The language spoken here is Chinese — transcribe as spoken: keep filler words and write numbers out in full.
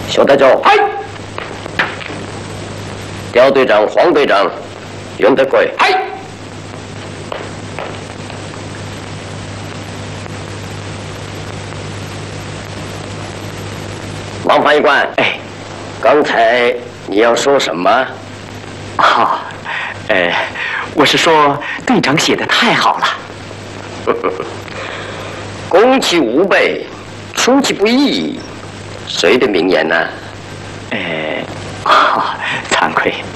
小台长， 嗨， 刁队长、黄队长，袁德贵， 嗨， 王判一官， 哎， 刚才你要说什么？ 啊，呃，我是说队长写的太好了。 攻其无备，出其不意，谁的名言呢？ 呃，啊，惭愧。